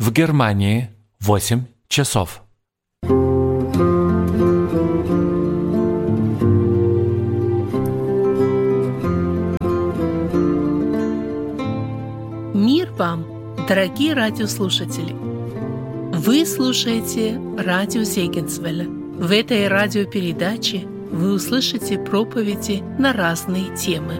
В Германии 8 часов. Мир вам, дорогие радиослушатели! Вы слушаете радио Зегенсвелля. В этой радиопередаче вы услышите проповеди на разные темы.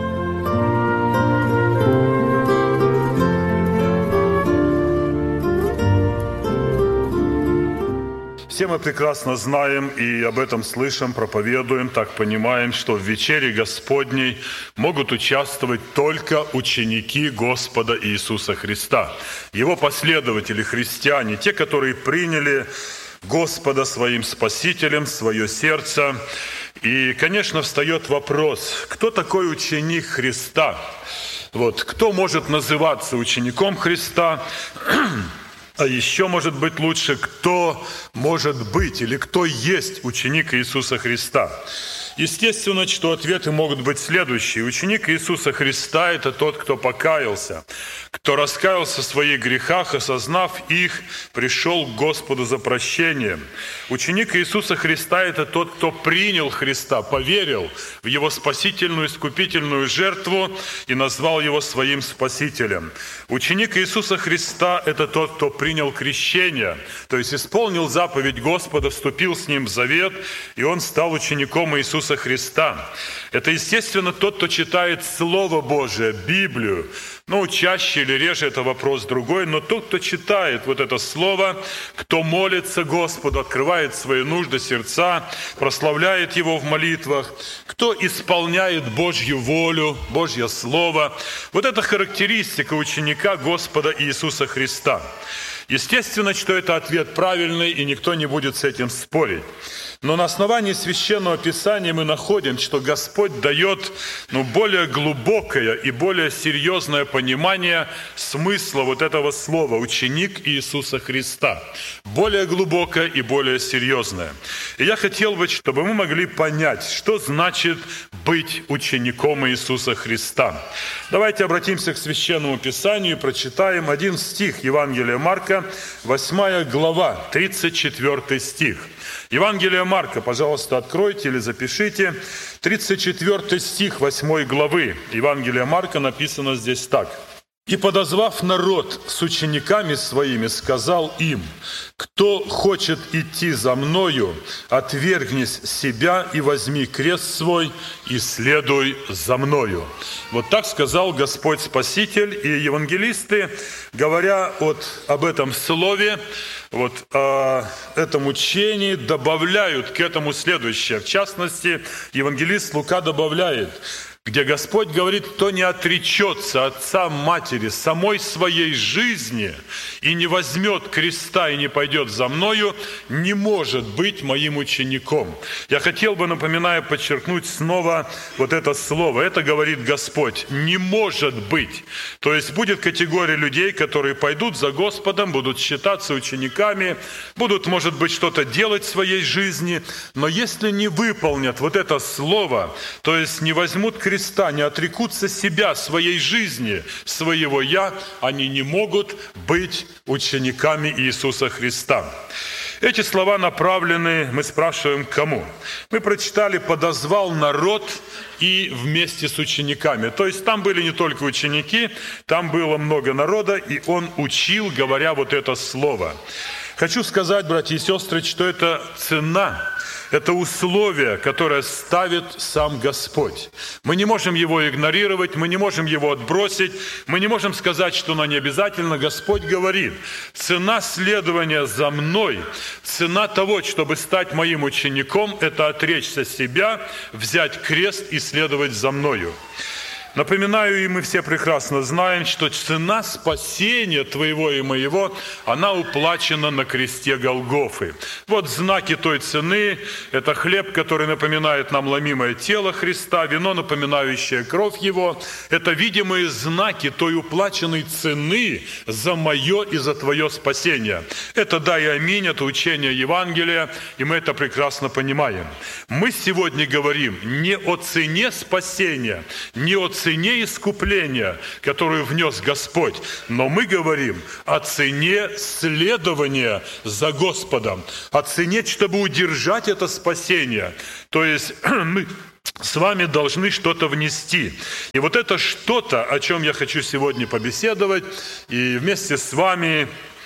Все мы прекрасно знаем и об этом слышим, проповедуем, так понимаем, что в вечере Господней могут участвовать только ученики Господа Иисуса Христа, Его последователи, христиане, те, которые приняли Господа своим Спасителем, свое сердце. И, конечно, встает вопрос, кто такой ученик Христа? Кто может называться учеником Христа? А еще, может быть, лучше, кто может быть или кто есть ученик Иисуса Христа? Естественно, что ответы могут быть следующие. Ученик Иисуса Христа – это тот, кто покаялся, кто раскаялся в своих грехах, осознав их, пришел к Господу за прощением. Ученик Иисуса Христа – это тот, кто принял Христа, поверил в Его спасительную, искупительную жертву и назвал Его своим Спасителем. Ученик Иисуса Христа – это тот, кто принял крещение, то есть исполнил заповедь Господа, вступил с Ним в завет, и он стал учеником Иисуса Христа. Это, естественно, тот, кто читает Слово Божие, Библию. Чаще или реже это вопрос другой, но тот, кто читает это Слово, кто молится Господу, открывает свои нужды, сердца, прославляет Его в молитвах, кто исполняет Божью волю, Божье Слово. Это характеристика ученика Господа Иисуса Христа. Естественно, что это ответ правильный, и никто не будет с этим спорить. Но на основании Священного Писания мы находим, что Господь дает более глубокое и более серьезное понимание смысла этого слова «ученик Иисуса Христа». Более глубокое и более серьезное. И я хотел бы, чтобы мы могли понять, что значит быть учеником Иисуса Христа. Давайте обратимся к Священному Писанию и прочитаем один стих Евангелия Марка, 8 глава, 34 стих. Евангелие Марка, пожалуйста, откройте или запишите. 34 стих 8 главы Евангелия Марка написано здесь так. «И, подозвав народ с учениками своими, сказал им: кто хочет идти за мною, отвергнись себя и возьми крест свой, и следуй за мною». Так сказал Господь Спаситель, и евангелисты, говоря об этом слове, о этом учении, добавляют к этому следующее. В частности, евангелист Лука добавляет, где Господь говорит: кто не отречется отца, матери, самой своей жизни и не возьмет креста и не пойдет за мною, не может быть моим учеником. Я хотел бы, напоминая, подчеркнуть снова это слово. Это говорит Господь: не может быть. То есть будет категория людей, которые пойдут за Господом, будут считаться учениками, будут, может быть, что-то делать в своей жизни, но если не выполнят это слово, то есть не возьмут креста, не отрекутся себя, своей жизни, своего «я», они не могут быть учениками Иисуса Христа. Эти слова направлены, мы спрашиваем, кому? Мы прочитали: «подозвал народ и вместе с учениками». То есть там были не только ученики, там было много народа, и он учил, говоря это слово. Хочу сказать, братья и сестры, что это цена, это условие, которое ставит сам Господь. Мы не можем его игнорировать, мы не можем его отбросить, мы не можем сказать, что оно не обязательно. Господь говорит: цена следования за мной, цена того, чтобы стать моим учеником, это отречься себя, взять крест и следовать за мною. Напоминаю, и мы все прекрасно знаем, что цена спасения твоего и моего, она уплачена на кресте Голгофы. Знаки той цены – это хлеб, который напоминает нам ломимое тело Христа, вино, напоминающее кровь Его. Это видимые знаки той уплаченной цены за мое и за твое спасение. Это да и аминь, это учение Евангелия, и мы это прекрасно понимаем. Мы сегодня говорим не о цене спасения, не о цене искупления, которую внес Господь, но мы говорим о цене следования за Господом, о цене, чтобы удержать это спасение. То есть мы с вами должны что-то внести. И вот это что-то, о чем я хочу сегодня побеседовать, и вместе с вами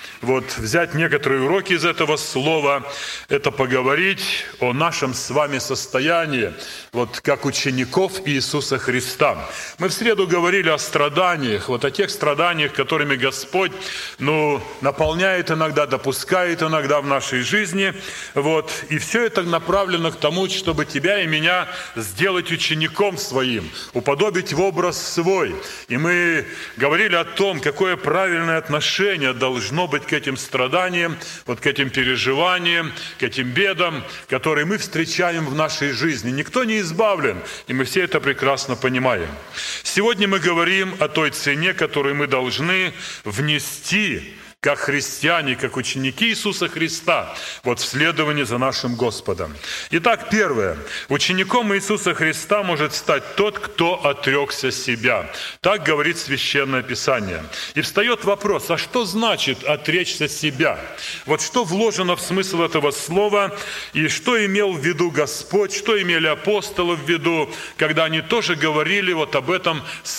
взять некоторые уроки из этого слова, это поговорить о нашем с вами состоянии, как учеников Иисуса Христа. Мы в среду говорили о страданиях, о тех страданиях, которыми Господь, наполняет иногда, допускает иногда в нашей жизни. И все это направлено к тому, чтобы тебя и меня сделать учеником своим, уподобить в образ свой. И мы говорили о том, какое правильное отношение должно быть к этим страданиям, к этим переживаниям, к этим бедам, которые мы встречаем в нашей жизни. Никто не избавлен, и мы все это прекрасно понимаем. Сегодня мы говорим о той цене, которую мы должны внести как христиане, как ученики Иисуса Христа, в следовании за нашим Господом. Итак, первое. Учеником Иисуса Христа может стать тот, кто отрекся себя. Так говорит Священное Писание. И встает вопрос, а что значит отречься себя? Что вложено в смысл этого слова, и что имел в виду Господь, что имели апостолы в виду, когда они тоже говорили об этом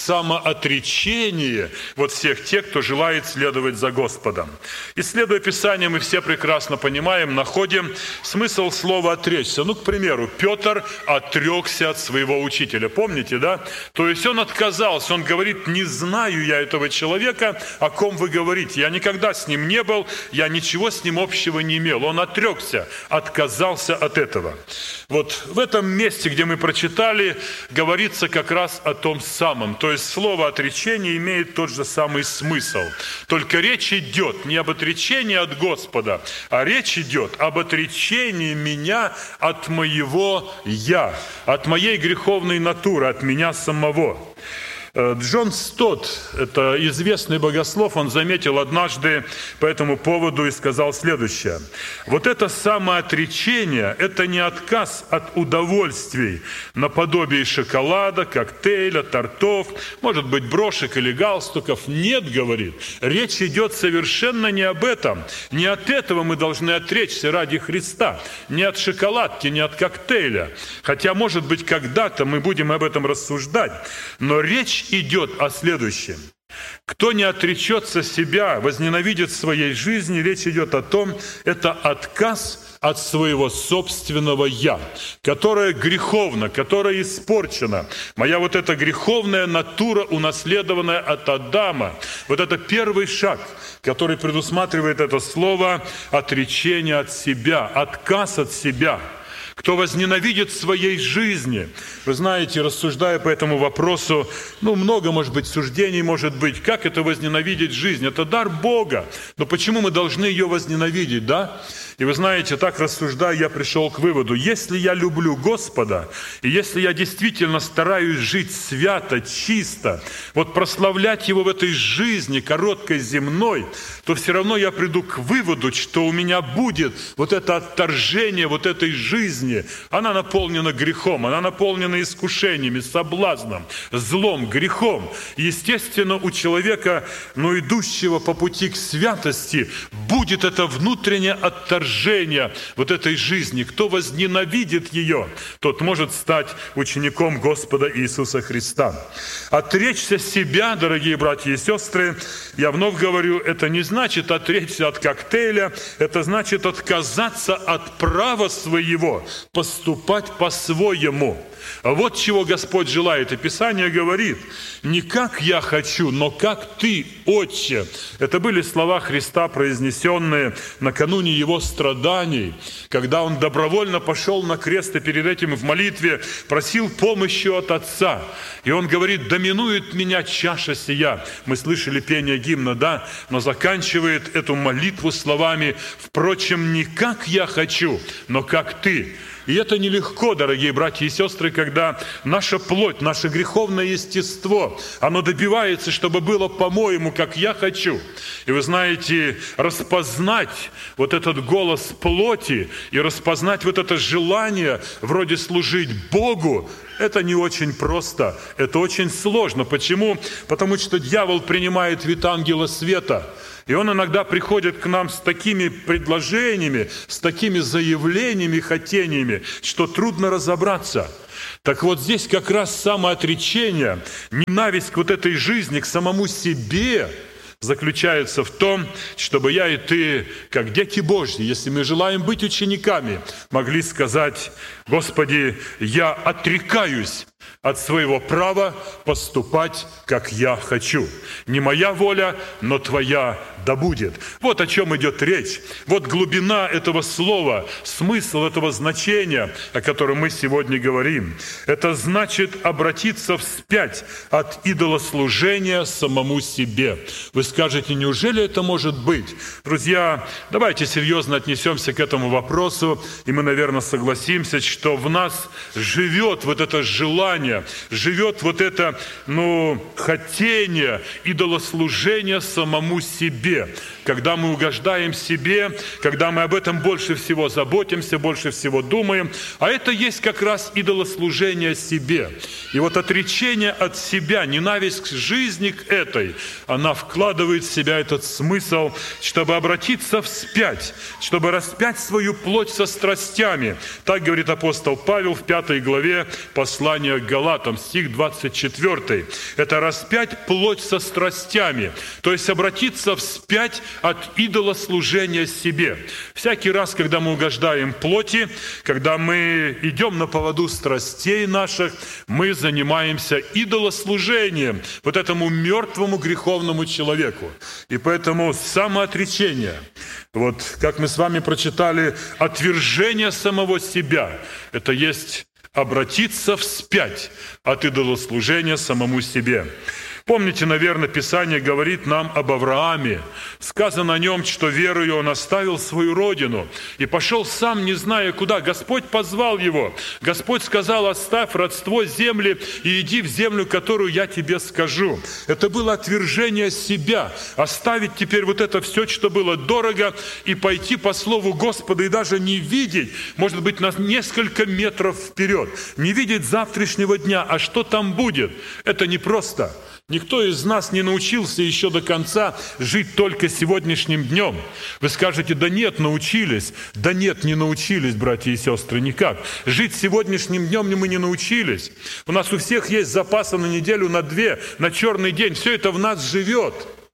самоотречении всех тех, кто желает следовать за Господом. Исследуя Писание, мы все прекрасно понимаем, находим смысл слова «отречься». К примеру, Петр отрекся от своего учителя. Помните, да? То есть он отказался, он говорит: «Не знаю я этого человека, о ком вы говорите. Я никогда с ним не был, я ничего с ним общего не имел». Он отрекся, отказался от этого. В этом месте, где мы прочитали, говорится как раз о том самом. То есть слово «отречение» имеет тот же самый смысл. Только речь идет не об отречении от Господа, а речь идет об отречении меня от моего «я», от моей греховной натуры, от меня самого. Джон Стотт, это известный богослов, он заметил однажды по этому поводу и сказал следующее. Это самоотречение, это не отказ от удовольствий наподобие шоколада, коктейля, тортов, может быть, брошек или галстуков. Нет, говорит, речь идет совершенно не об этом. Не от этого мы должны отречься ради Христа. Не от шоколадки, не от коктейля. Хотя, может быть, когда-то мы будем об этом рассуждать. Но речь идет о следующем. Кто не отречется себя, возненавидит своей жизни, речь идет о том, это отказ от своего собственного «я», которое греховно, которое испорчено. Моя эта греховная натура, унаследованная от Адама. Это первый шаг, который предусматривает это слово «отречение от себя», отказ от себя. Кто возненавидит своей жизни. Вы знаете, рассуждая по этому вопросу, много, может быть, суждений, может быть, как это возненавидеть жизнь? Это дар Бога. Но почему мы должны ее возненавидеть, да? И вы знаете, так рассуждая, я пришел к выводу, если я люблю Господа, и если я действительно стараюсь жить свято, чисто, прославлять Его в этой жизни, короткой земной, то все равно я приду к выводу, что у меня будет это отторжение этой жизни. Она наполнена грехом, она наполнена искушениями, соблазном, злом, грехом. Естественно, у человека, идущего по пути к святости, будет это внутреннее отторжение этой жизни. Кто возненавидит ее, тот может стать учеником Господа Иисуса Христа. Отречься себя, дорогие братья и сестры, я вновь говорю, это не значит отречься от коктейля, это значит отказаться от права своего, поступать по-своему. Вот чего Господь желает. И Писание говорит, не как я хочу, но как ты, Отче. Это были слова Христа, произнесенные накануне Его страданий, когда Он добровольно пошел на крест и перед этим в молитве просил помощи от Отца. И Он говорит, доминует меня чаша сия. Мы слышали пение гимна, да? Но заканчивает эту молитву словами, впрочем, не как я хочу, но как ты. И это нелегко, дорогие братья и сестры, когда наша плоть, наше греховное естество, оно добивается, чтобы было по-моему, как я хочу. И вы знаете, распознать вот этот голос плоти и распознать вот это желание вроде служить Богу, это не очень просто, это очень сложно. Почему? Потому что дьявол принимает вид ангела света. И он иногда приходит к нам с такими предложениями, с такими заявлениями, хотениями, что трудно разобраться. Так вот здесь как раз самоотречение, ненависть к вот этой жизни, к самому себе заключается в том, чтобы я и ты, как дети Божьи, если мы желаем быть учениками, могли сказать: «Господи, я отрекаюсь от своего права поступать, как я хочу. Не моя воля, но Твоя да будет». Вот о чем идет речь. Вот глубина этого слова, смысл этого значения, о котором мы сегодня говорим. Это значит обратиться вспять от идолослужения самому себе. Вы скажете: неужели это может быть? Друзья, давайте серьезно отнесемся к этому вопросу, и мы, наверное, согласимся, что в нас живет вот это желание, живет вот это, хотение идолослужения самому себе. Когда мы угождаем себе, когда мы об этом больше всего заботимся, больше всего думаем, а это есть как раз идолослужение себе. И вот отречение от себя, ненависть к жизни к этой, она вкладывает в себя этот смысл, чтобы обратиться вспять, чтобы распять свою плоть со страстями. Так говорит апостол Павел в 5 главе послания к Галатам, стих 24. Это распять плоть со страстями, то есть обратиться вспять от идолослужения себе. Всякий раз, когда мы угождаем плоти, когда мы идем на поводу страстей наших, мы занимаемся идолослужением вот этому мертвому греховному человеку. И поэтому самоотречение, вот как мы с вами прочитали, отвержение самого себя, это есть обратиться вспять от идолослужения самому себе. Помните, наверное, Писание говорит нам об Аврааме. Сказано о нем, что верою он оставил свою родину и пошел сам, не зная куда. Господь позвал его. Господь сказал: оставь родство земли и иди в землю, которую я тебе скажу. Это было отвержение себя. Оставить теперь вот это все, что было дорого, и пойти по слову Господа, и даже не видеть, может быть, на несколько метров вперед, не видеть завтрашнего дня, а что там будет. Это непросто. Никто из нас не научился еще до конца жить только сегодняшним днем. Вы скажете: да нет, научились. Да нет, не научились, братья и сестры, никак. Жить сегодняшним днем мы не научились. У нас у всех есть запасы на неделю, на 2, на черный день. Все это в нас живет.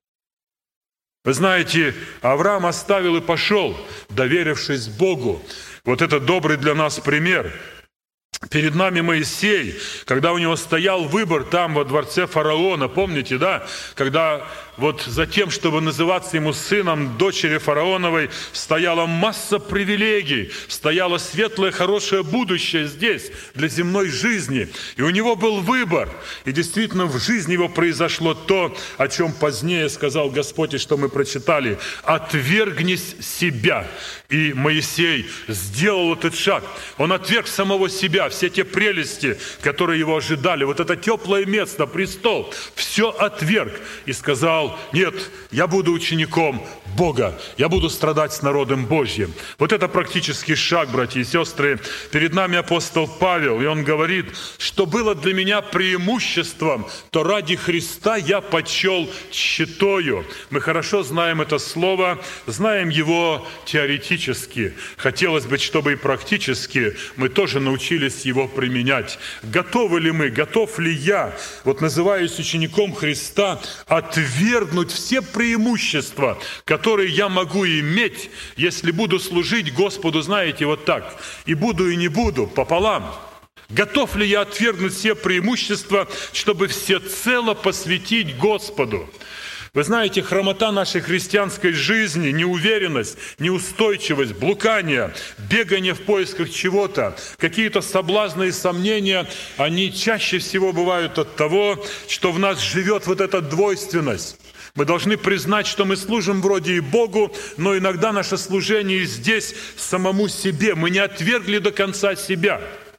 Вы знаете, Авраам оставил и пошел, доверившись Богу. Вот это добрый для нас пример. Перед нами Моисей, когда у него стоял выбор там во дворце фараона, помните, да? Когда вот за тем, чтобы называться ему сыном дочери фараоновой, стояла масса привилегий, стояло светлое, хорошее будущее здесь, для земной жизни. И у него был выбор. И действительно в жизни его произошло то, о чем позднее сказал Господь, и что мы прочитали: «Отвергнись себя». И Моисей сделал этот шаг. Он отверг самого себя, все те прелести, которые его ожидали, вот это теплое место, престол, все отверг и сказал: нет, я буду учеником Бога, я буду страдать с народом Божьим. Вот это практический шаг, братья и сестры. Перед нами апостол Павел, и он говорит, что было для меня преимуществом, то ради Христа я почел тщетою. Мы хорошо знаем это слово, знаем его теоретически. Хотелось бы, чтобы и практически мы тоже научились его применять. Готовы ли мы, готов ли я, вот называясь учеником Христа, отвергнуть все преимущества, которые я могу иметь, если буду служить Господу, знаете, вот так, и буду, и не буду, пополам. Готов ли я отвергнуть все преимущества, чтобы всецело посвятить Господу? Вы знаете, хромота нашей христианской жизни, неуверенность, неустойчивость, блукание, бегание в поисках чего-то, какие-то соблазны и сомнения, они чаще всего бывают от того, что в нас живет вот эта двойственность. Мы должны признать, что мы служим вроде и Богу, но иногда наше служение здесь самому себе. Мы не отвергли до конца себя.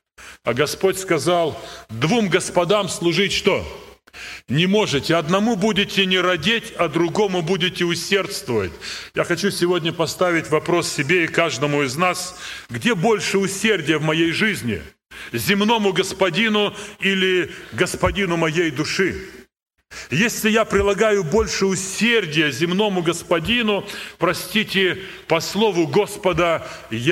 А Господь сказал: двум господам служить что? Не можете. Одному будете не родить, а другому будете усердствовать. Я хочу сегодня поставить вопрос себе и каждому из нас: где больше усердия в моей жизни? Земному господину или господину моей души? Если я прилагаю больше усердия земному господину, простите, по слову Господа,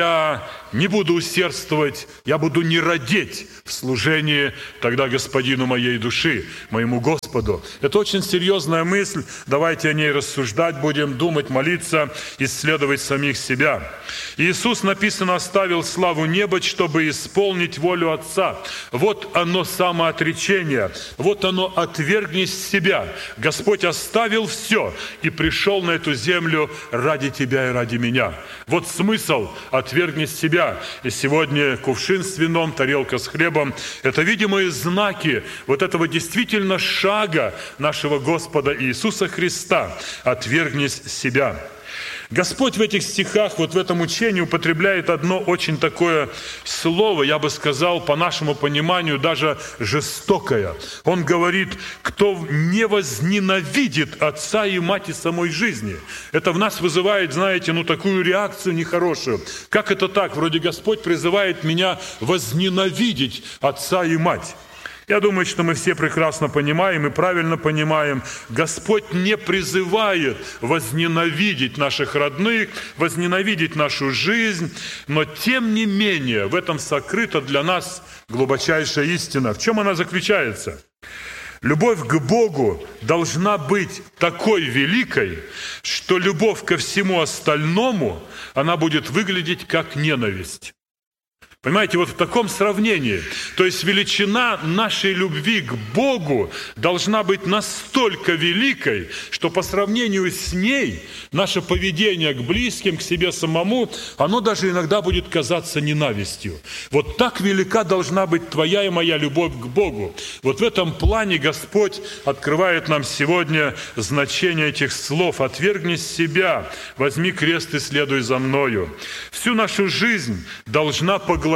я не буду усердствовать, я буду не родить в служении тогда господину моей души, моему Господу. Это очень серьезная мысль. Давайте о ней рассуждать будем, думать, молиться, исследовать самих себя. Иисус, написано, оставил славу неба, чтобы исполнить волю Отца. Вот оно самоотречение, вот оно отвергнись себя. Господь оставил все и пришел на эту землю ради тебя и ради меня. Вот смысл «отвергнись себя». И сегодня кувшин с вином, тарелка с хлебом – это видимые знаки вот этого действительно шага нашего Господа Иисуса Христа «отвергнись себя». Господь в этих стихах, вот в этом учении употребляет одно очень такое слово, я бы сказал, по нашему пониманию, даже жестокое. Он говорит: кто не возненавидит отца и мать и самой жизни. Это в нас вызывает, знаете, такую реакцию нехорошую. Как это так? Вроде Господь призывает меня возненавидеть отца и мать. Я думаю, что мы все прекрасно понимаем и правильно понимаем, Господь не призывает возненавидеть наших родных, возненавидеть нашу жизнь, но тем не менее в этом сокрыта для нас глубочайшая истина. В чем она заключается? Любовь к Богу должна быть такой великой, что любовь ко всему остальному, она будет выглядеть как ненависть. Понимаете, вот в таком сравнении. То есть величина нашей любви к Богу должна быть настолько великой, что по сравнению с ней наше поведение к близким, к себе самому, оно даже иногда будет казаться ненавистью. Вот так велика должна быть твоя и моя любовь к Богу. Вот в этом плане Господь открывает нам сегодня значение этих слов: «Отвергнись себя, возьми крест и следуй за мною». Всю нашу жизнь должна поглотить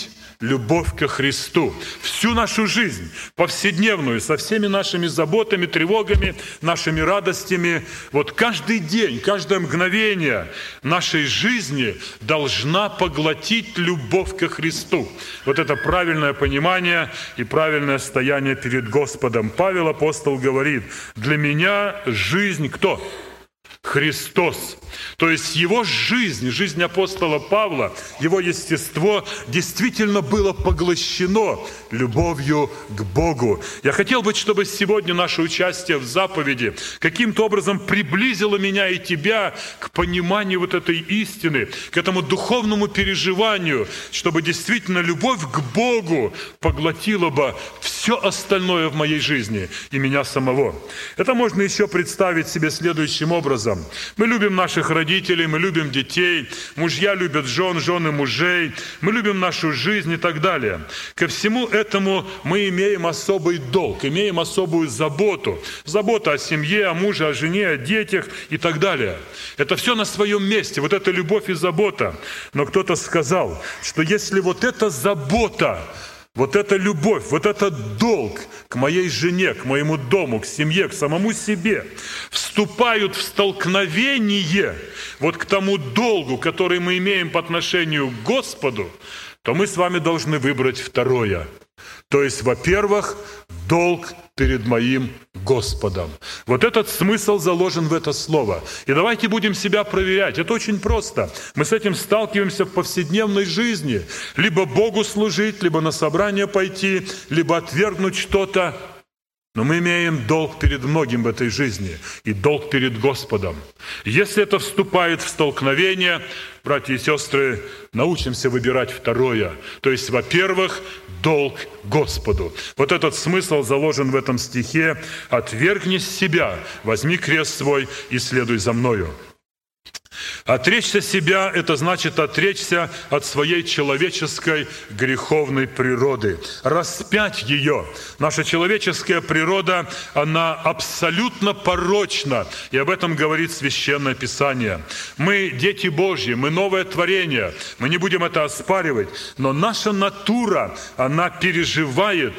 любовь ко Христу. Всю нашу жизнь, повседневную, со всеми нашими заботами, тревогами, нашими радостями. Вот каждый день, каждое мгновение нашей жизни должна поглотить любовь ко Христу. Вот это правильное понимание и правильное стояние перед Господом. Павел апостол говорит: для меня жизнь кто? Христос. То есть его жизнь, жизнь апостола Павла, его естество действительно было поглощено любовью к Богу. Я хотел бы, чтобы сегодня наше участие в заповеди каким-то образом приблизило меня и тебя к пониманию вот этой истины, к этому духовному переживанию, чтобы действительно любовь к Богу поглотила бы все остальное в моей жизни и меня самого. Это можно еще представить себе следующим образом. Мы любим наших родителей, мы любим детей, мужья любят жен, жены мужей, мы любим нашу жизнь и так далее. Ко всему этому мы имеем особый долг, имеем особую заботу. Забота о семье, о муже, о жене, о детях и так далее. Это все на своем месте, вот эта любовь и забота. Но кто-то сказал, что если вот эта забота, вот эта любовь, вот этот долг к моей жене, к моему дому, к семье, к самому себе вступают в столкновение вот к тому долгу, который мы имеем по отношению к Господу, то мы с вами должны выбрать второе. То есть, во-первых, долг перед моим Господом. Вот этот смысл заложен в это слово. И давайте будем себя проверять. Это очень просто. Мы с этим сталкиваемся в повседневной жизни. Либо Богу служить, либо на собрание пойти, либо отвергнуть что-то. Но мы имеем долг перед многим в этой жизни и долг перед Господом. Если это вступает в столкновение, братья и сестры, научимся выбирать второе. То есть, во-первых, долг Господу. Вот этот смысл заложен в этом стихе: «Отвергнись себя, возьми крест свой и следуй за мною». Отречься себя – это значит отречься от своей человеческой греховной природы, распять ее. Наша человеческая природа, она абсолютно порочна, и об этом говорит Священное Писание. Мы дети Божьи, мы новое творение, мы не будем это оспаривать, но наша натура, она переживает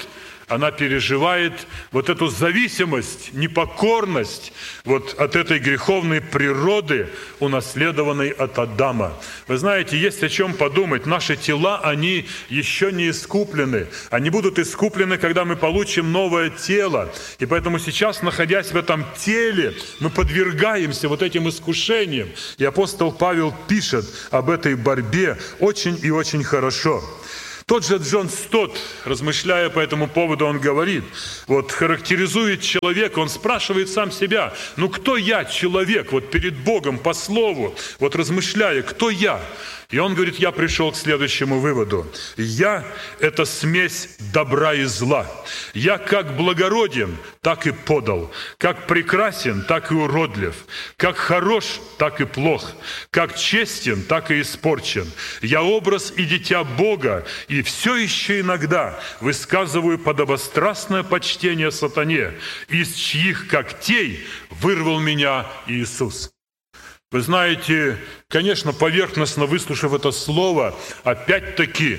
вот эту зависимость, непокорность вот от этой греховной природы, унаследованной от Адама. Вы знаете, есть о чем подумать. Наши тела, они еще не искуплены. Они будут искуплены, когда мы получим новое тело. И поэтому сейчас, находясь в этом теле, мы подвергаемся вот этим искушениям. И апостол Павел пишет об этой борьбе очень и очень хорошо. Тот же Джон Стотт, размышляя по этому поводу, он говорит, вот характеризует человека, он спрашивает сам себя, ну кто я, человек, вот перед Богом, по слову, вот размышляя, кто я? И он говорит, я пришел к следующему выводу. Я – это смесь добра и зла. Я как благороден, так и подал. Как прекрасен, так и уродлив. Как хорош, так и плох. Как честен, так и испорчен. Я образ и дитя Бога, и все еще иногда высказываю подобострастное почтение сатане, из чьих когтей вырвал меня Иисус. Вы знаете, конечно, поверхностно выслушав это слово, опять-таки,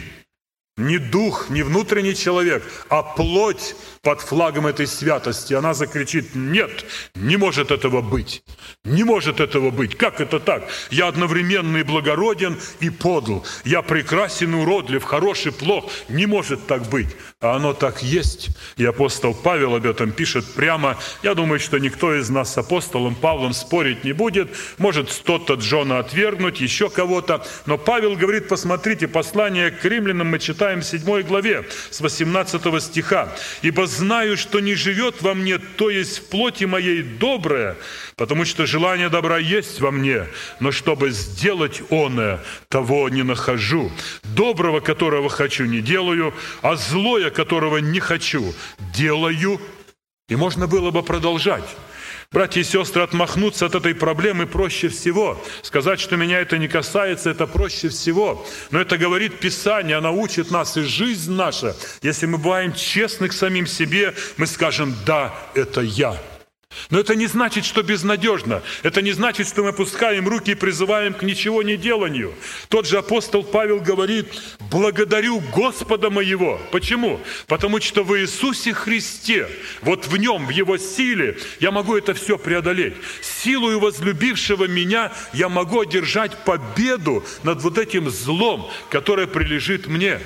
не дух, не внутренний человек, а плоть под флагом этой святости, она закричит: нет, не может этого быть, не может этого быть. Как это так? Я одновременно и благороден, и подл. Я прекрасен и уродлив, хорош и плох. Не может так быть. А оно так есть. И апостол Павел об этом пишет прямо. Я думаю, что никто из нас с апостолом Павлом спорить не будет. Может, кто-то Джона отвергнуть, еще кого-то. Но Павел говорит, посмотрите, послание к римлянам мы читаем в 7 главе, с 18 стиха. «Ибо знаю, что не живет во мне, то есть в плоти моей доброе, потому что желание добра есть во мне, но чтобы сделать оное, того не нахожу. Доброго, которого хочу, не делаю, а злое, которого не хочу, делаю». И можно было бы продолжать. Братья и сестры, отмахнуться от этой проблемы проще всего. Сказать, что меня это не касается, это проще всего. Но это говорит Писание, оно учит нас, и жизнь наша. Если мы бываем честны к самим себе, мы скажем: да, это я. Но это не значит, что безнадежно. Это не значит, что мы опускаем руки и призываем к ничего не деланию. Тот же апостол Павел говорит: благодарю Господа моего. Почему? Потому что в Иисусе Христе, вот в Нем, в Его силе, я могу это все преодолеть. Силою возлюбившего меня я могу одержать победу над вот этим злом, которое прилежит мне.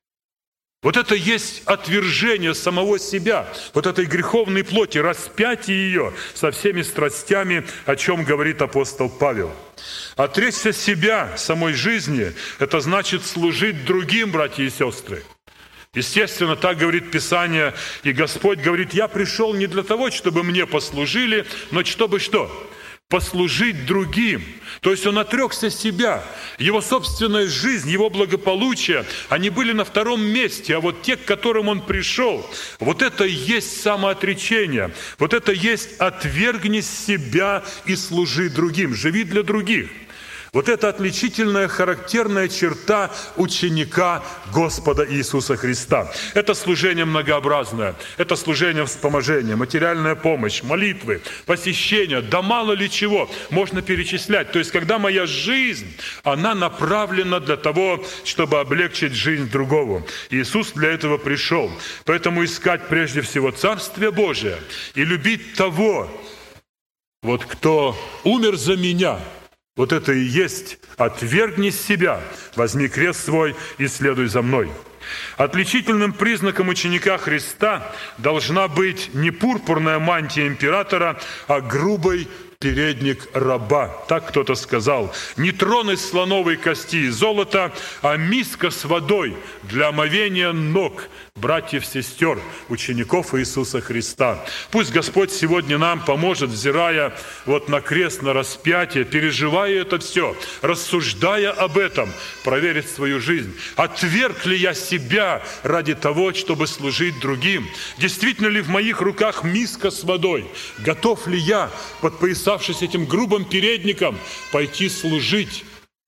Вот это есть отвержение самого себя, вот этой греховной плоти, распятие ее со всеми страстями, о чем говорит апостол Павел. Отречься себя, самой жизни, это значит служить другим, братья и сестры. Естественно, так говорит Писание, и Господь говорит: я пришел не для того, чтобы мне послужили, но чтобы что? Послужить другим. То есть он отрекся себя. Его собственная жизнь, его благополучие, они были на втором месте. А вот те, к которым он пришел, вот это и есть самоотречение. Вот это есть отвергни себя и служи другим. Живи для других. Вот это отличительная, характерная черта ученика Господа Иисуса Христа. Это служение многообразное, это служение вспоможения, материальная помощь, молитвы, посещения, да мало ли чего можно перечислять. То есть, когда моя жизнь, она направлена для того, чтобы облегчить жизнь другого. Иисус для этого пришел. Поэтому искать прежде всего Царствие Божие и любить того, вот кто умер за меня. Вот это и есть «отвергни себя, возьми крест свой и следуй за мной». Отличительным признаком ученика Христа должна быть не пурпурная мантия императора, а грубый передник раба. Так кто-то сказал. Не трон из слоновой кости и золота, а миска с водой для омовения ног братьев, сестер, учеников Иисуса Христа. Пусть Господь сегодня нам поможет, взирая вот на крест, на распятие, переживая это все, рассуждая об этом, проверить свою жизнь. Отверг ли я себя ради того, чтобы служить другим? Действительно ли в моих руках миска с водой? Готов ли я подпоясаться оказавшись этим грубым передником, пойти служить.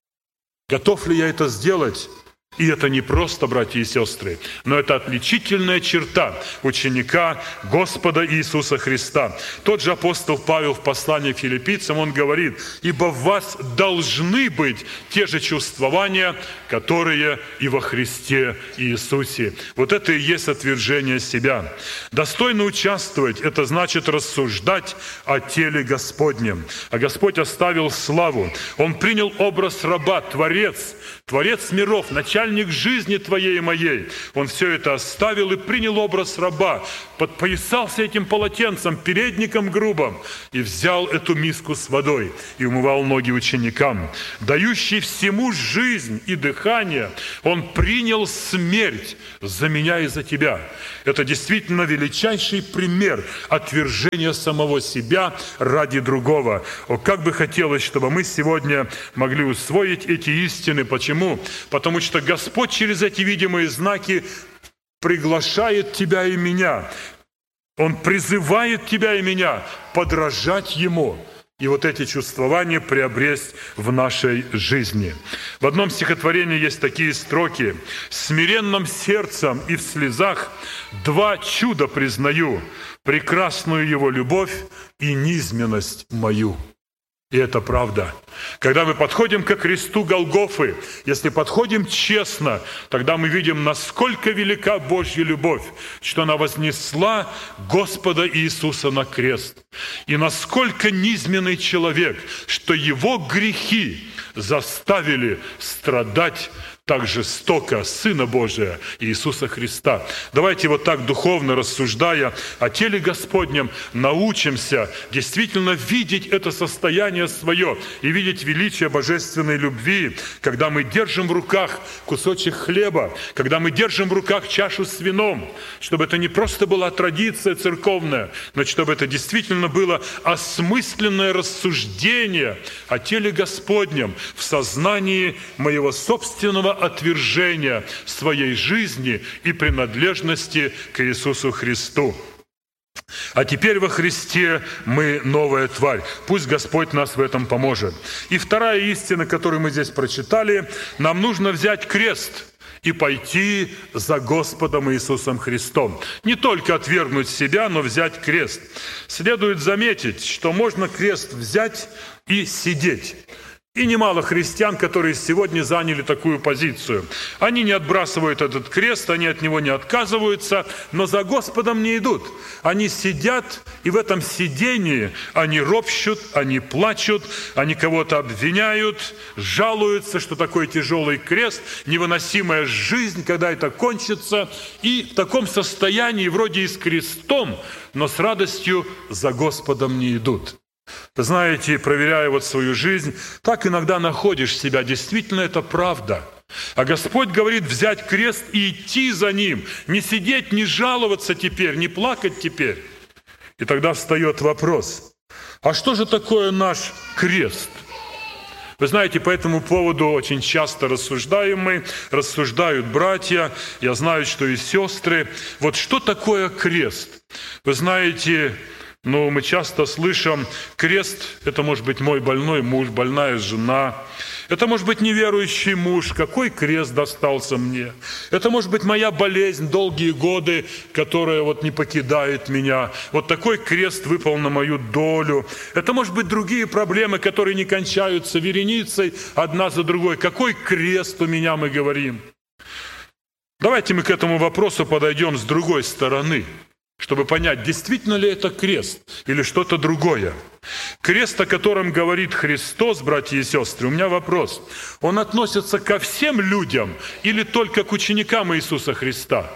Готов ли я это сделать? И это не просто, братья и сестры, но это отличительная черта ученика Господа Иисуса Христа. Тот же апостол Павел в послании к филиппийцам, он говорит: «Ибо в вас должны быть те же чувствования, которые и во Христе Иисусе». Вот это и есть отвержение себя. Достойно участвовать – это значит рассуждать о теле Господнем. А Господь оставил славу. Он принял образ раба, Творец миров, начальник жизни твоей и моей. Он все это оставил и принял образ раба, подпоясался этим полотенцем, передником грубым, и взял эту миску с водой и умывал ноги ученикам. Дающий всему жизнь и дыхание, Он принял смерть за меня и за тебя. Это действительно величайший пример отвержения самого себя ради другого. О, как бы хотелось, чтобы мы сегодня могли усвоить эти истины. Почему? Потому что Господь через эти видимые знаки приглашает тебя и меня. Он призывает тебя и меня подражать Ему. И вот эти чувствования приобрести в нашей жизни. В одном стихотворении есть такие строки: «Смиренным сердцем и в слезах два чуда признаю: прекрасную Его любовь и низменность мою». И это правда. Когда мы подходим ко кресту Голгофы, если подходим честно, тогда мы видим, насколько велика Божья любовь, что она вознесла Господа Иисуса на крест. И насколько низменный человек, что его грехи заставили страдать так жестоко Сына Божия Иисуса Христа. Давайте вот так духовно рассуждая о теле Господнем, научимся действительно видеть это состояние свое и видеть величие божественной любви, когда мы держим в руках кусочек хлеба, когда мы держим в руках чашу с вином, чтобы это не просто была традиция церковная, но чтобы это действительно было осмысленное рассуждение о теле Господнем в сознании моего собственного отвержения своей жизни и принадлежности к Иисусу Христу. А теперь во Христе мы новая тварь. Пусть Господь нас в этом поможет. И вторая истина, которую мы здесь прочитали: нам нужно взять крест и пойти за Господом Иисусом Христом. Не только отвергнуть себя, но взять крест. Следует заметить, что можно крест взять и сидеть. И немало христиан, которые сегодня заняли такую позицию. Они не отбрасывают этот крест, они от него не отказываются, но за Господом не идут. Они сидят, и в этом сидении они ропщут, они плачут, они кого-то обвиняют, жалуются, что такой тяжелый крест, невыносимая жизнь, когда это кончится. И в таком состоянии, вроде и с крестом, но с радостью за Господом не идут. Вы знаете, проверяя вот свою жизнь, так иногда находишь себя. Действительно, это правда. А Господь говорит взять крест и идти за Ним. Не сидеть, не жаловаться теперь, не плакать теперь. И тогда встает вопрос: а что же такое наш крест? Вы знаете, по этому поводу очень часто рассуждаем мы, рассуждают братья, я знаю, что и сестры. Вот что такое крест? Вы знаете, мы часто слышим: крест – это может быть мой больной муж, больная жена. Это может быть неверующий муж. Какой крест достался мне? Это может быть моя болезнь долгие годы, которая не покидает меня. Вот такой крест выпал на мою долю. Это может быть другие проблемы, которые не кончаются вереницей одна за другой. Какой крест у меня, мы говорим? Давайте мы к этому вопросу подойдем с другой стороны, чтобы понять, действительно ли это крест или что-то другое. Крест, о котором говорит Христос, братья и сестры, у меня вопрос: он относится ко всем людям или только к ученикам Иисуса Христа?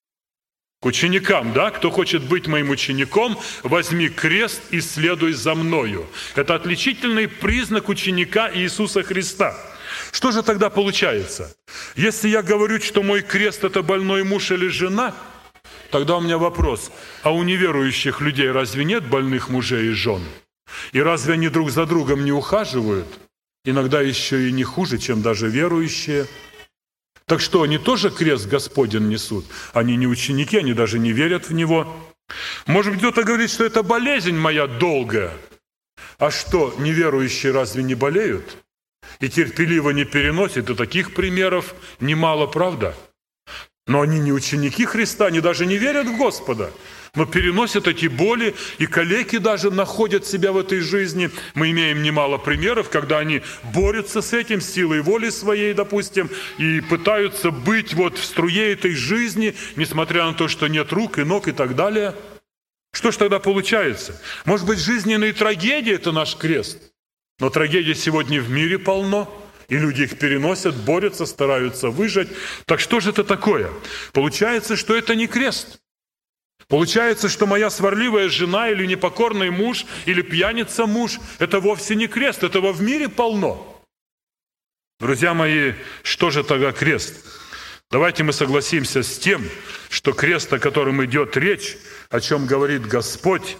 К ученикам, да? Кто хочет быть моим учеником, возьми крест и следуй за мною. Это отличительный признак ученика Иисуса Христа. Что же тогда получается? Если я говорю, что мой крест – это больной муж или жена, тогда у меня вопрос: а у неверующих людей разве нет больных мужей и жен? И разве они друг за другом не ухаживают? Иногда еще и не хуже, чем даже верующие. Так что, они тоже крест Господень несут? Они не ученики, они даже не верят в Него. Может быть, кто-то говорит, что это болезнь моя долгая. А что, неверующие разве не болеют? И терпеливо не переносят? И таких примеров немало, правда? Но они не ученики Христа, они даже не верят в Господа, но переносят эти боли, и калеки даже находят себя в этой жизни. Мы имеем немало примеров, когда они борются с этим силой воли своей, допустим, и пытаются быть вот в струе этой жизни, несмотря на то, что нет рук и ног и так далее. Что ж тогда получается? Может быть, жизненные трагедии – это наш крест? Но трагедий сегодня в мире полно, и люди их переносят, борются, стараются выжить. Так что же это такое? Получается, что это не крест. Получается, что моя сварливая жена или непокорный муж, или пьяница муж – это вовсе не крест, этого в мире полно. Друзья мои, что же тогда крест? Давайте мы согласимся с тем, что крест, о котором идет речь, о чем говорит Господь,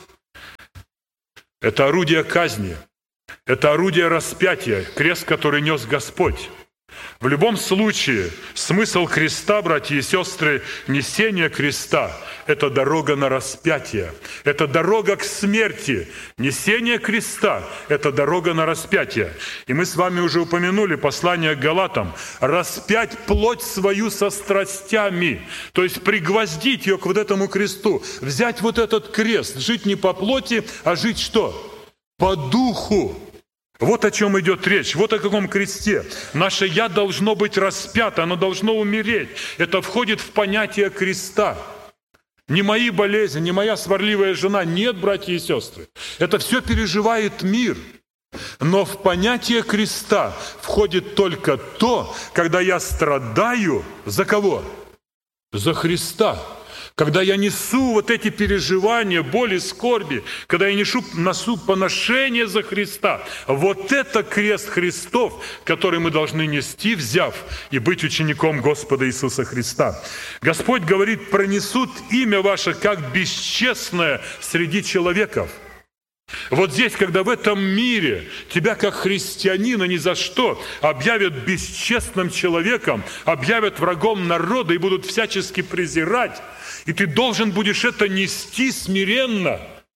это орудие казни, это орудие распятия, крест, который нес Господь. В любом случае, смысл креста, братья и сестры, несение креста – это дорога на распятие, это дорога к смерти. Несение креста – это дорога на распятие. И мы с вами уже упомянули послание к Галатам. «Распять плоть свою со страстями», то есть пригвоздить ее к вот этому кресту, взять вот этот крест, жить не по плоти, а жить что? По духу. Вот о чем идет речь, вот о каком кресте. Наше «я» должно быть распято, оно должно умереть. Это входит в понятие креста. Не мои болезни, не моя сварливая жена. Нет, братья и сестры. Это все переживает мир. Но в понятие креста входит только то, когда я страдаю за кого? За Христа. Когда я несу вот эти переживания, боли, скорби, когда я несу поношение за Христа, вот это крест Христов, который мы должны нести, взяв и быть учеником Господа Иисуса Христа. Господь говорит: пронесут имя ваше как бесчестное среди человеков. Вот здесь, когда в этом мире тебя как христианина ни за что объявят бесчестным человеком, объявят врагом народа и будут всячески презирать, и ты должен будешь это нести смиренно,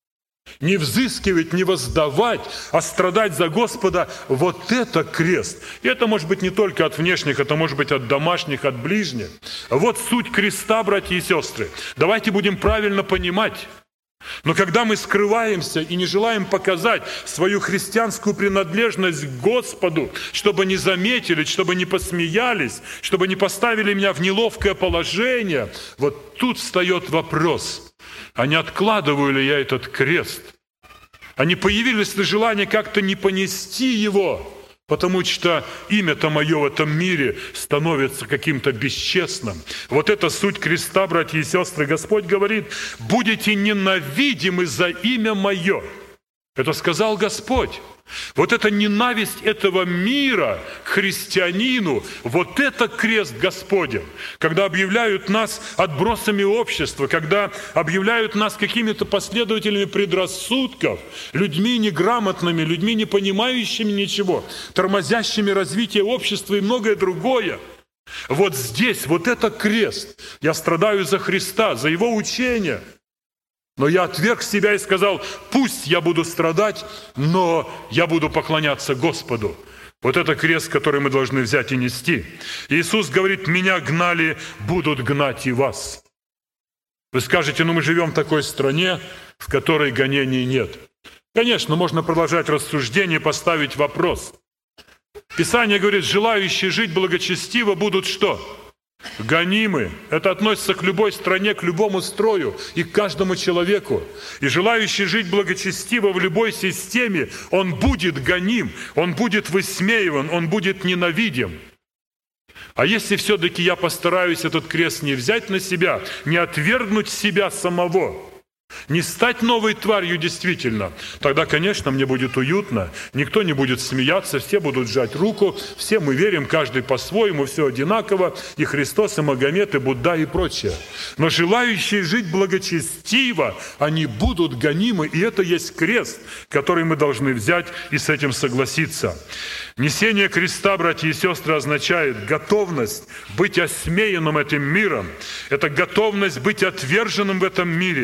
не взыскивать, не воздавать, а страдать за Господа. Вот это крест. И это может быть не только от внешних, это может быть от домашних, от ближних. Вот суть креста, братья и сестры. Давайте будем правильно понимать. Но когда мы скрываемся и не желаем показать свою христианскую принадлежность к Господу, чтобы не заметили, чтобы не посмеялись, чтобы не поставили меня в неловкое положение, вот тут встает вопрос, а не откладываю ли я этот крест? А не появилось ли желание как-то не понести его? Потому что имя-то мое в этом мире становится каким-то бесчестным. Вот это суть креста, братья и сестры. Господь говорит: будете ненавидимы за имя мое. Это сказал Господь. Вот эта ненависть этого мира к христианину, вот это крест Господень. Когда объявляют нас отбросами общества, когда объявляют нас какими-то последователями предрассудков, людьми неграмотными, людьми, не понимающими ничего, тормозящими развитие общества и многое другое. Вот здесь, вот это крест. Я страдаю за Христа, за Его учение. Но я отверг себя и сказал: пусть я буду страдать, но я буду поклоняться Господу. Вот это крест, который мы должны взять и нести. Иисус говорит: меня гнали, будут гнать и вас. Вы скажете: ну мы живем в такой стране, в которой гонений нет. Конечно, можно продолжать рассуждение, поставить вопрос. Писание говорит: желающие жить благочестиво будут что? Гонимы. Это относится к любой стране, к любому строю и к каждому человеку. И желающий жить благочестиво в любой системе, он будет гоним, он будет высмеиван, он будет ненавидим. А если все-таки я постараюсь этот крест не взять на себя, не отвергнуть себя самого, не стать новой тварью действительно, тогда, конечно, мне будет уютно, никто не будет смеяться, все будут сжать руку, все мы верим, каждый по-своему, все одинаково, и Христос, и Магомед, и Будда, и прочее. Но желающие жить благочестиво, они будут гонимы, и это есть крест, который мы должны взять и с этим согласиться. Несение креста, братья и сестры, означает готовность быть осмеянным этим миром. Это готовность быть отверженным в этом мире,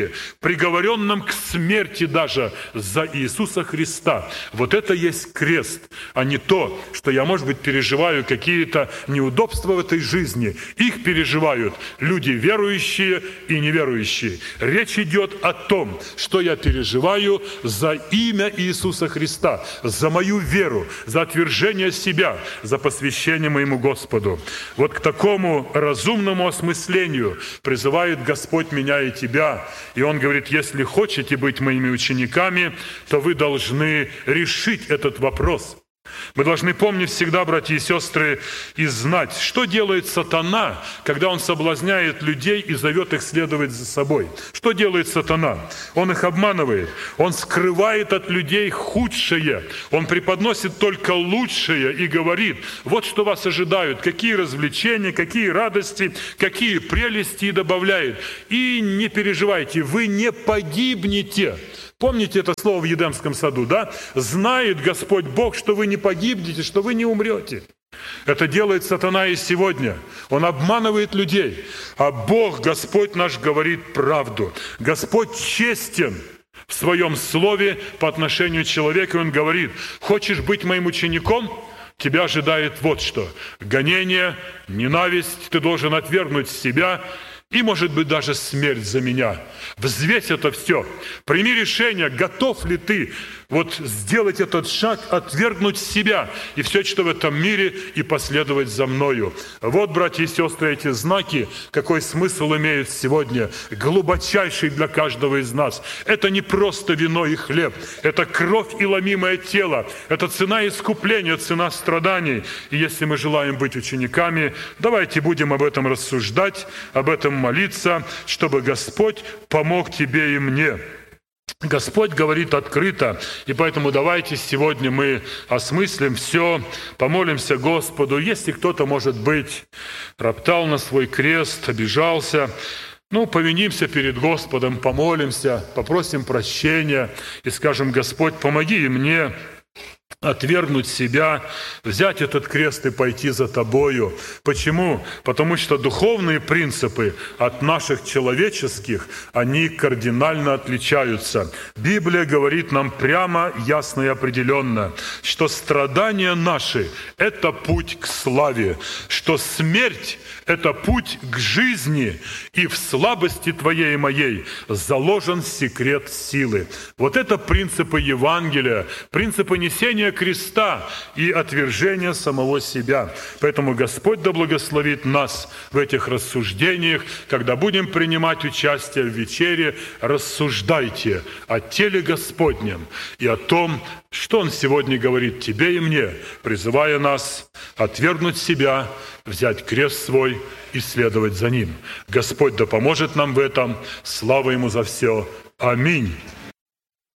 приговоренном к смерти даже за Иисуса Христа. Вот это есть крест, а не то, что я, может быть, переживаю какие-то неудобства в этой жизни. Их переживают люди верующие и неверующие. Речь идет о том, что я переживаю за имя Иисуса Христа, за мою веру, за отвержение себя, за посвящение моему Господу. Вот к такому разумному осмыслению призывает Господь меня и тебя. И Он говорит: если хотите быть моими учениками, то вы должны решить этот вопрос. Мы должны помнить всегда, братья и сестры, и знать, что делает сатана, когда он соблазняет людей и зовет их следовать за собой. Что делает сатана? Он их обманывает, он скрывает от людей худшее, он преподносит только лучшее и говорит: вот что вас ожидают, какие развлечения, какие радости, какие прелести, и добавляет: и не переживайте, вы не погибнете. Помните это слово в Едемском саду, да? «Знает Господь Бог, что вы не погибнете, что вы не умрете». Это делает сатана и сегодня. Он обманывает людей. А Бог, Господь наш, говорит правду. Господь честен в своем слове по отношению к человеку. Он говорит: хочешь быть моим учеником? Тебя ожидает вот что. Гонение, ненависть, ты должен отвергнуть себя, и, может быть, даже смерть за меня. Взвесь это все. Прими решение, готов ли ты вот сделать этот шаг, отвергнуть себя и все, что в этом мире, и последовать за мною. Вот, братья и сестры, эти знаки, какой смысл имеют сегодня, глубочайший для каждого из нас. Это не просто вино и хлеб, это кровь и ломимое тело, это цена искупления, цена страданий. И если мы желаем быть учениками, давайте будем об этом рассуждать, об этом молиться, чтобы Господь помог тебе и мне. Господь говорит открыто, и поэтому давайте сегодня мы осмыслим все, помолимся Господу. Если кто-то, может быть, роптал на свой крест, обижался, повинимся перед Господом, помолимся, попросим прощения и скажем: Господь, помоги и мне отвергнуть себя, взять этот крест и пойти за Тобою. Почему? Потому что духовные принципы от наших человеческих, они кардинально отличаются. Библия говорит нам прямо, ясно и определенно, что страдания наши – это путь к славе, что смерть – это путь к жизни, и в слабости твоей и моей заложен секрет силы. Вот это принципы Евангелия, принципы несения креста и отвержения самого себя. Поэтому Господь да благословит нас в этих рассуждениях. Когда будем принимать участие в вечере, рассуждайте о теле Господнем и о том, что Он сегодня говорит тебе и мне, призывая нас отвергнуть себя, взять крест свой и следовать за Ним. Господь да поможет нам в этом. Слава Ему за все. Аминь.